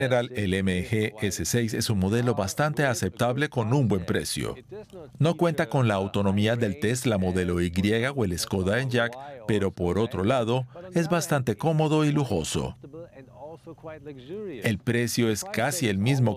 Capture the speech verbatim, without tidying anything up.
general, el M G S seis es un modelo bastante aceptable con un buen precio. No cuenta con la autonomía del Tesla Modelo Y o el Skoda Enyaq, pero por otro lado, es bastante cómodo y lujoso. El precio es casi el mismo